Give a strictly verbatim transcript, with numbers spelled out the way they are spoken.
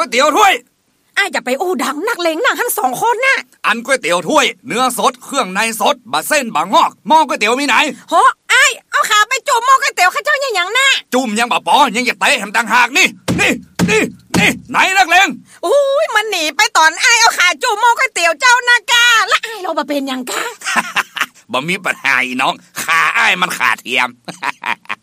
ก๋วยเตี๋ยวถ้วยไอ้จะไปอู้ดังนักเลงนั่งทั้งสองคนน่ะอันก๋วยเตี๋ยวถ้วยเนื้อสดเครื่องในสดบะเส้นบะงอกหม้อก๋วยเตี๋ยวมีไหนโหไอ้เอาขาไปจุ่มหม้อก๋วยเตี๋ยวข้าเจ้าอย่างอย่างน่ะจุ่มยังบะปอยังจะเตะแหมต่างหากนี่นี่นี่นี่ไหนนักเลงอุ้ยมันหนีไปตอนไอ้เอาขาจุ่มหม้อก๋วยเตี๋ยวเจ้านะกาและไอ้เราบะเป็นยังกาบ่มีปัญหาอีน้องขาไอ้มันขาเทียม